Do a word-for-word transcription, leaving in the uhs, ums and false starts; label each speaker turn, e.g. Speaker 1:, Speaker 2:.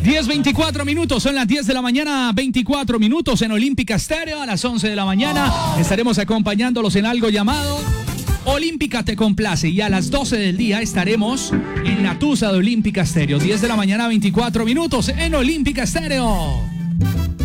Speaker 1: diez veinticuatro minutos, son las diez de la mañana, veinticuatro minutos en Olímpica Stereo. A las once de la mañana estaremos acompañándolos en algo llamado Olímpica Te Complace. Y a las doce del día estaremos en la Tusa de Olímpica Stereo. diez de la mañana, veinticuatro minutos en Olímpica Stereo.